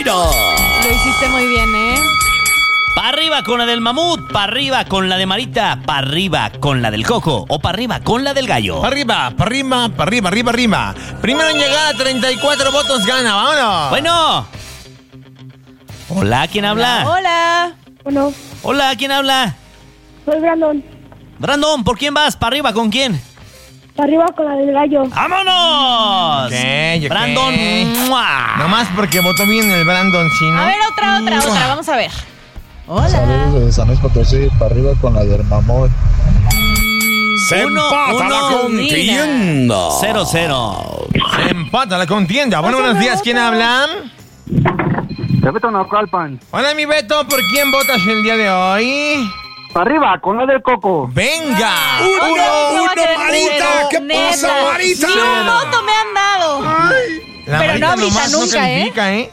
Casimiro. Lo hiciste muy bien, ¿eh? Pa' arriba con la del mamut, pa' arriba con la de Marita, pa' arriba con la del coco o pa' arriba con la del gallo. Arriba. Primero en llegar a 34 votos gana, vámonos. Bueno. Hola, ¿quién habla? Hola. Bueno, Hola, ¿quién habla? soy Brandon. Brandon, ¿por quién vas? ¿Pa' arriba con quién? Para arriba con la del gallo. ¡Vámonos! Ok. Brandon, ¡mua! Nomás porque votó bien el Brandon, ¿sí, no? A ver, otra. Vamos a ver. Hola. Saludos desde San Luis Potosí, para arriba con la del mamut. Se empata la contienda. 0-0. Se empata la contienda. Bueno, buenos días, ¿quién habla? Beto Naucalpan. Hola, mi Beto, ¿por quién votas el día de hoy? Para arriba, con la del coco. ¡Venga! Uno, Marita, ¿qué pasa, Marita? Ni un voto me han dado. La Pero Marita no ahorita, nomás no nunca, califica, ¿eh?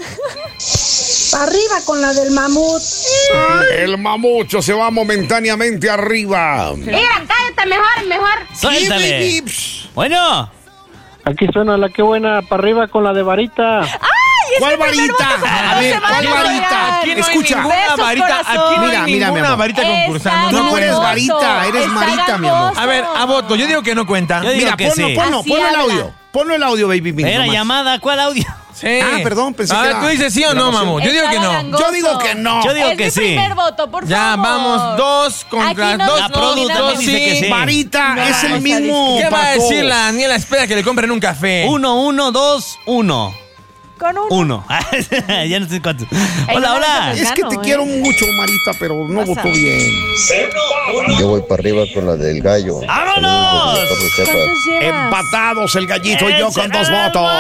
Para arriba con la del mamut. El mamucho se va momentáneamente arriba. Mira, cállate, mejor. ¡Suéltale! Bueno. Aquí suena la que buena, para arriba con la de varita. ¿Cuál varita? A ver, ¿cuál varita? Aquí no Escucha. hay ninguna Besos, varita, aquí no Mira, hay mira, mi ninguna amor. varita concursando. Está Tú no eres gangoso, varita, eres está Marita, mi amor. gangoso. A ver, a voto, yo digo que no cuenta. Yo digo Mira, que sí. ponlo Así el habla. audio. Ponlo el audio, baby. Era nomás. llamada, ¿cuál audio? Sí. Ah, perdón, pensé A que ver, era ¿tú dices sí o no, grabación. mamut? Yo digo que Estaba no. gangoso. Yo digo que no. Yo digo Es que mi sí. primer voto, por Ya, favor. vamos, dos contra Aquí no dos. La se produ combina también dos, dice que sí. Varita No, es el o sea, mismo. ¿Qué va a para decir todos. la Daniela? Espera que le compren un café. 1, 2, 1. Con uno. 1. Ya no sé cuántos. Hola, hola. Es que te quiero mucho, Marita, pero no Pasa. votó bien. Yo voy para arriba con la del gallo. ¡Vámonos! Saludos desde Torre Chiapas. ¿Cuántos llevas? Empatados el gallito y yo con dos votos.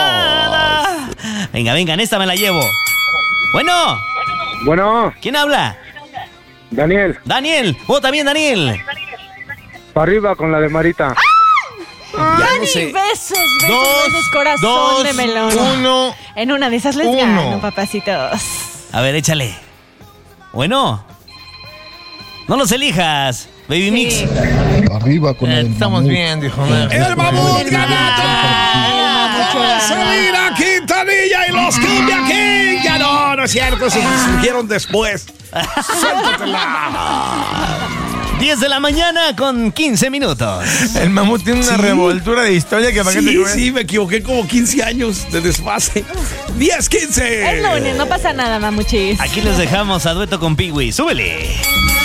Venga, en esta me la llevo. Bueno, Bueno, ¿quién habla? Daniel, Daniel, vota bien, Daniel. para arriba con la de Marita. Dani, besos, corazón Dos, de melón. 1. En una de esas les Uno. gano, papacitos. A ver, échale. Bueno. No los elijas, Baby Mix. Arriba con la del Estamos mamut. bien, dijo. El mamut Ah, Salina Quintanilla y los Cumbia King. Ya no es cierto, surgieron después. Suéltatela. 10 de la mañana con 15 minutos. El mamut tiene una revoltura de historia que para qué te Sí, cuento. sí, me equivoqué como 15 años de desfase. 10, 15. Es lunes, no pasa nada, mamuchis. Aquí les dejamos a dueto con Piwi. ¡Súbele!